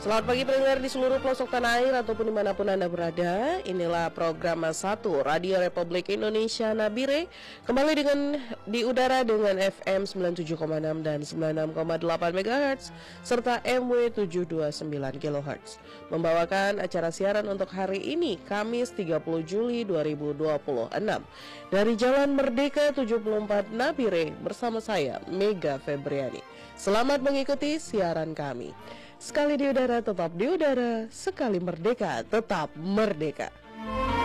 Selamat pagi pendengar di seluruh pelosok tanah air ataupun dimanapun Anda berada. Inilah program 1 Radio Republik Indonesia Nabire. Kembali di udara dengan FM 97,6 dan 96,8 MHz serta MW 729 kHz. Membawakan acara siaran untuk hari ini Kamis 30 Juli 2026 dari Jalan Merdeka 74 Nabire bersama saya Mega Febriani. Selamat mengikuti siaran kami. Sekali di udara tetap di udara, sekali merdeka tetap merdeka.